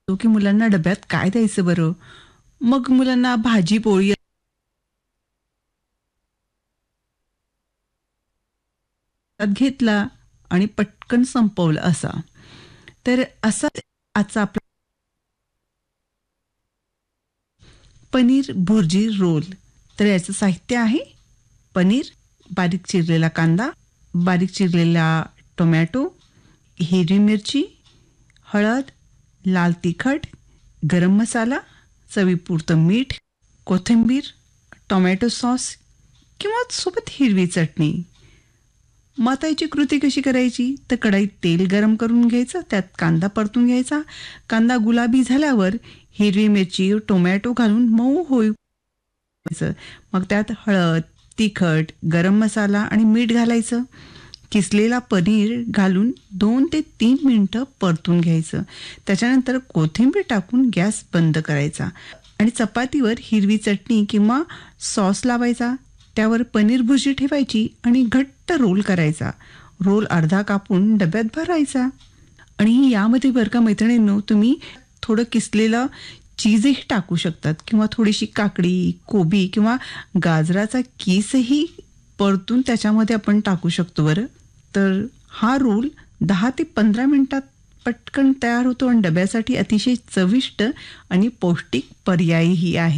की मुलांना डब्यात काय द्यायचं बरं. मग मुलांना भाजी पोळी घेतला आणि पटकन संपवलं असा. तर असा आजचा आपला पनीर भुर्जी रोल. तर याचं साहित्य आहे पनीर, बारीक चिरलेला कांदा, बारीक चिरलेला टोमॅटो, हिरवी मिरची, हळद, लाल तिखट, गरम मसाला, चवीपुरतं मीठ, कोथिंबीर, टोमॅटो सॉस किंवा सोबत हिरवी चटणी. मग आता याची कृती कशी करायची? तर कढईत तेल गरम करून घ्यायचं, त्यात कांदा परतून घ्यायचा. कांदा गुलाबी झाल्यावर हिरवी मिरची, टोमॅटो घालून मऊ होईचं. मग त्यात हळद, तिखट, गरम मसाला आणि मीठ घालायचं. किसलेला पनीर घालून 2 ते 3 मिनिटं परतून घ्यायचं. त्याच्यानंतर कोथिंबीर टाकून गॅस बंद करायचा आणि चपातीवर हिरवी चटणी किंवा सॉस लावायचा. त्यावर पनीर भुर्जी ठेवायची आणि घट्ट रोल करायचा. रोल अर्धा कापून डब्यात भरायचा. आणि यामध्ये बरं का मैत्रिणींनो, तुम्ही थोडं किसलेलं चीजही टाकू शकतात किंवा थोडीशी काकडी, कोबी किंवा गाजराचा किसही परतून त्याच्यामध्ये आपण टाकू शकतो बरं. तर हा रोल 10 ते 15 मिनिटात पटकन तयार होतो आणि डब्यासाठी अतिशय चविष्ट आणि पौष्टिक पर्यायही आहे.